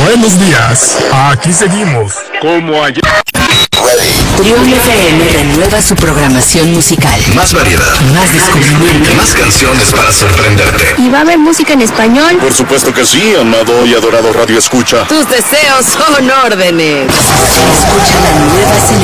Buenos días, aquí seguimos, como ayer. Trión FM renueva su programación musical. Más variedad, más descubrimiento, más canciones para sorprenderte. ¿Y va a haber música en español? Por supuesto que sí, amado y adorado Radio Escucha. Tus deseos son órdenes. Escucha la nueva selección